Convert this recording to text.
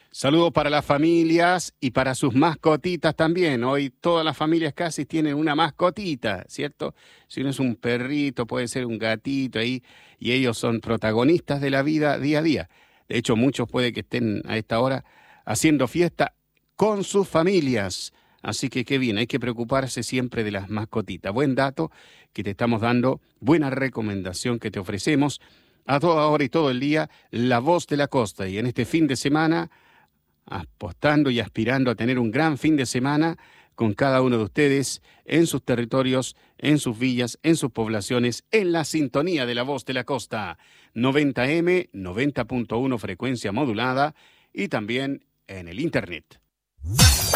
Saludos para las familias y para sus mascotitas también. Hoy todas las familias casi tienen una mascotita, ¿cierto? Si uno es un perrito, puede ser un gatito ahí, y ellos son protagonistas de la vida día a día. De hecho, muchos puede que estén a esta hora haciendo fiesta con sus familias. Así que qué bien, hay que preocuparse siempre de las mascotitas. Buen dato que te estamos dando, buena recomendación que te ofrecemos a toda hora y todo el día, La Voz de la Costa. Y en este fin de semana, apostando y aspirando a tener un gran fin de semana con cada uno de ustedes en sus territorios, en sus villas, en sus poblaciones, en la sintonía de La Voz de la Costa. 90M, 90.1 frecuencia modulada y también en el Internet.